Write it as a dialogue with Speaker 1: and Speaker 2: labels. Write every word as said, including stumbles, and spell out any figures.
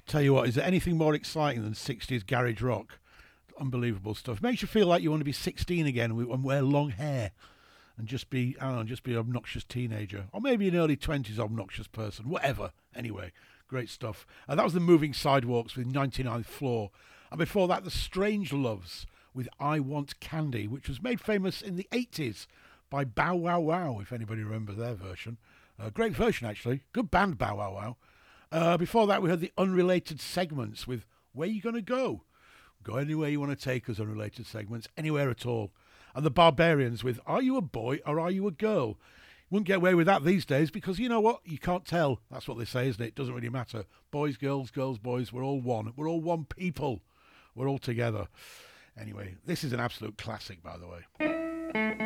Speaker 1: Tell you what, is there anything more exciting than sixties garage rock? Unbelievable stuff. Makes you feel like you want to be sixteen again and wear long hair and just be, I don't know, just be an obnoxious teenager. Or maybe an early twenties obnoxious person. Whatever. Anyway, great stuff. And that was the Moving Sidewalks with ninety-ninth Floor. And before that, the Strange Loves with I Want Candy, which was made famous in the eighties by Bow Wow Wow, if anybody remembers their version. Uh, great version, actually. Good band, Bow Wow Wow. Uh, before that, we had the Unrelated Segments with Where You Gonna Go? Go anywhere you want to take us, Unrelated Segments, anywhere at all. And the Barbarians with Are You a Boy or Are You a Girl? Wouldn't get away with that these days because you know what? You can't tell. That's what they say, isn't it? It doesn't really matter. Boys, girls, girls, boys, we're all one. We're all one people. We're all together. Anyway, this is an absolute classic, by the way.